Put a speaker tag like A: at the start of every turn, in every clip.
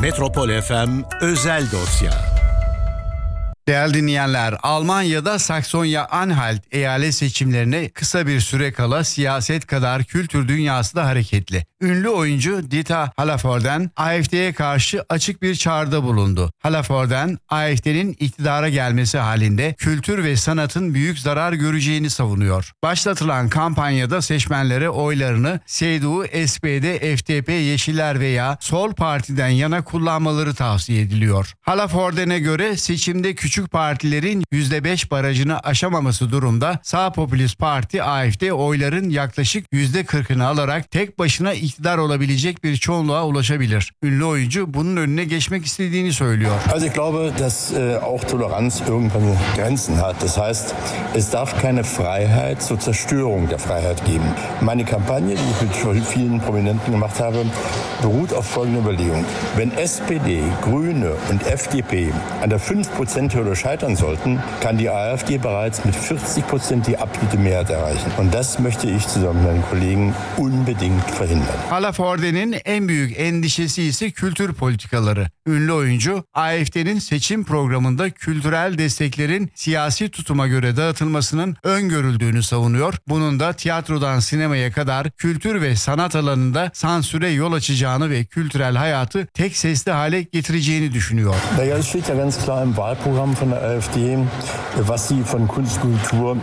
A: Metropol FM özel dosya.
B: Değerli dinleyenler, Almanya'da Saksonya-Anhalt eyalet seçimlerine kısa bir süre kala siyaset kadar kültür dünyası da hareketli. Ünlü oyuncu Dieter Hallervorden AfD'ye karşı açık bir çağrıda bulundu. Hallervorden, AfD'nin iktidara gelmesi halinde kültür ve sanatın büyük zarar göreceğini savunuyor. Başlatılan kampanyada seçmenlere oylarını CDU, SPD, FDP, Yeşiller veya Sol Parti'den yana kullanmaları tavsiye ediliyor. Hallervorden'e göre seçimde küçük partilerin %5 barajını aşamaması durumda sağ popülist parti AfD oyların yaklaşık %40'ını alarak tek başına iktidar olabilecek bir çoğunluğa ulaşabilir. Ünlü oyuncu bunun önüne geçmek istediğini söylüyor.
C: Also ich glaube, dass auch Toleranz irgendwann Grenzen hat. Das heißt, es darf keine Freiheit zur Zerstörung der Freiheit geben. Meine Kampagne, die ich mit vielen Prominenten gemacht habe, beruht auf folgender Überlegung. Wenn SPD, Grüne und FDP an der 5%-Hürde scheitern sollten, kann die AfD bereits mit 40% die absolute Mehrheit erreichen. Und das möchte ich zusammen mit meinen Kollegen unbedingt verhindern.
B: Hallervorden'in en büyük endişesi ise kültür politikaları. Ünlü oyuncu, AfD'nin seçim programında kültürel desteklerin siyasi tutuma göre dağıtılmasının öngörüldüğünü savunuyor. Bunun da tiyatrodan sinemaya kadar kültür ve sanat alanında sansüre yol açacağını ve kültürel hayatı tek sesli hale getireceğini düşünüyor.
C: Naja, es steht ja ganz klar im Wahlprogramm von der AfD, was sie von Kunst und Kultur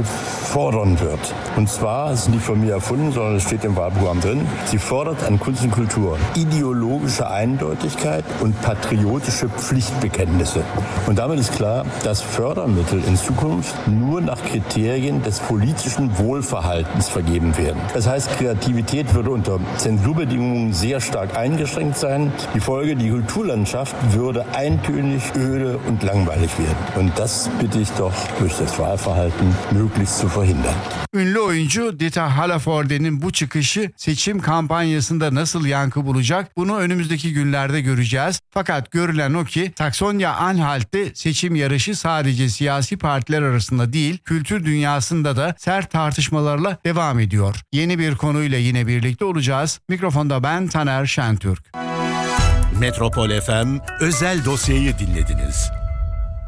C: fordern wird. Und zwar, es ist nicht von mir erfunden, sondern es steht im Wahlprogramm drin, sie fordert an Kunst und Kultur ideologische Eindeutigkeit und patriotische Pflichtbekenntnisse. Und damit ist klar, dass Fördermittel in Zukunft nur nach Kriterien des politischen Wohlverhaltens vergeben werden. Das heißt, Kreativität würde unter Zensurbedingungen sehr stark eingeschränkt sein. Die Folge, die Kulturlandschaft würde eintönig, öde und langweilig werden. Und das bitte ich doch durch das Wahlverhalten möglichst zu verhindern.
B: Ünlü oyuncu Dieter Hallervorden'in bu çıkışı seçim kampanyasında nasıl yankı bulacak bunu önümüzdeki günlerde göreceğiz. Fakat görülen o ki Saksonya-Anhalt'te seçim yarışı sadece siyasi partiler arasında değil, kültür dünyasında da sert tartışmalarla devam ediyor. Yeni bir konuyla yine birlikte olacağız. Mikrofonda ben Taner Şentürk.
A: Metropol FM özel dosyayı dinlediniz.